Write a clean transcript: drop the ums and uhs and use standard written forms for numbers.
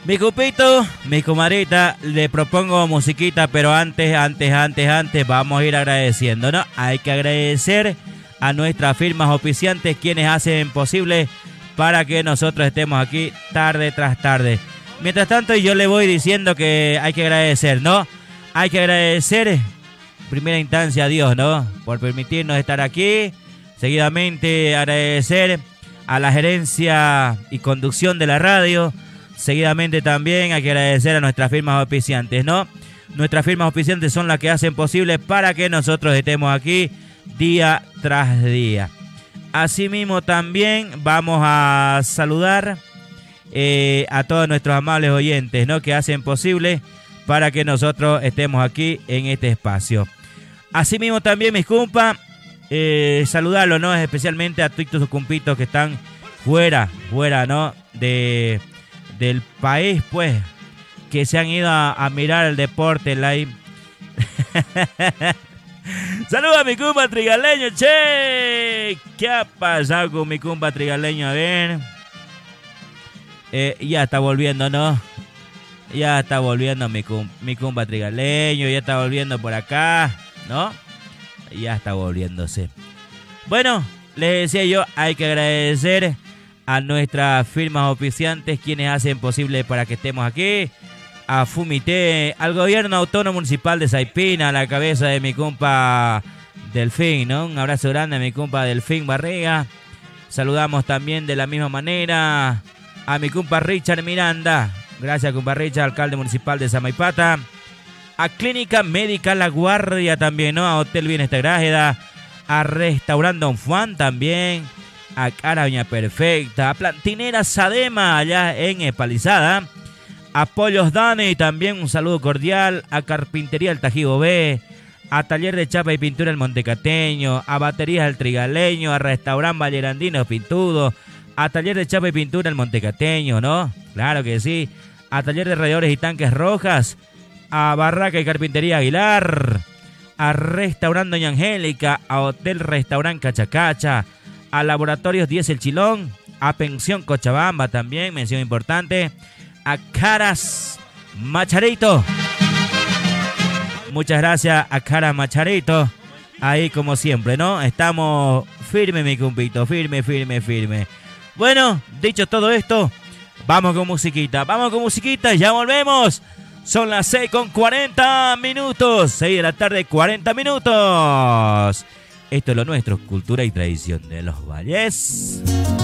Mi cupito, mi comadrita, le propongo musiquita, pero antes, vamos a ir agradeciendo, ¿no? Hay que agradecer a nuestras firmas auspiciantes, quienes hacen posible para que nosotros estemos aquí tarde tras tarde. Mientras tanto, yo le voy diciendo que hay que agradecer, ¿no? Hay que agradecer, en primera instancia, a Dios, ¿no? Por permitirnos estar aquí. Seguidamente, agradecer a la gerencia y conducción de la radio. Seguidamente también hay que agradecer a nuestras firmas auspiciantes, ¿no? Nuestras firmas auspiciantes son las que hacen posible para que nosotros estemos aquí día tras día. Asimismo también vamos a saludar a todos nuestros amables oyentes, ¿no? Que hacen posible para que nosotros estemos aquí en este espacio. Asimismo también, mis compas, saludarlos, ¿no? Especialmente a todos sus compitos que están fuera, ¿no? Del país, pues, que se han ido a mirar el deporte live. Saludos a mi compa trigaleño, che. ¿Qué ha pasado con mi compa trigaleño? A ver. Ya está volviendo, ¿no? Ya está volviendo mi compa trigaleño. Ya está volviendo por acá, ¿no? Ya está volviéndose. Bueno, les decía yo, hay que agradecer a nuestras firmas auspiciantes, quienes hacen posible para que estemos aquí. A Fumité, al gobierno autónomo municipal de Saipina, a la cabeza de mi compa Delfín, ¿no? Un abrazo grande a mi compa Delfín Barriga. Saludamos también de la misma manera a mi compa Richard Miranda. Gracias, compa Richard, alcalde municipal de Samaipata. A Clínica Médica La Guardia también, ¿no? A Hotel Bienestar Grájeda. A Restaurante Don Juan también. A Caraña Perfecta. A Plantinera Sadema, allá en Espalizada. A Pollos Dani también un saludo cordial. A Carpintería El Tajibo B. A Taller de Chapa y Pintura El Montecateño. A Baterías El Trigaleño. A Restaurante Vallerandino Pintudo. A Taller de Chapa y Pintura El Montecateño, ¿no? Claro que sí. A Taller de Radiadores y Tanques Rojas. A Barraca y Carpintería Aguilar. A Restaurante Doña Angélica. A Hotel Restaurante Cachacacha. A Laboratorios 10 El Chilón. A Pensión Cochabamba también, mención importante. A Caras Macharito. Muchas gracias a Caras Macharito. Ahí como siempre, ¿no? Estamos firme, mi compito. Firme. Bueno, dicho todo esto, vamos con musiquita. Ya volvemos. Son las 6:40. 6 de la tarde, 40 minutos. Esto es lo nuestro, cultura y tradición de los valles.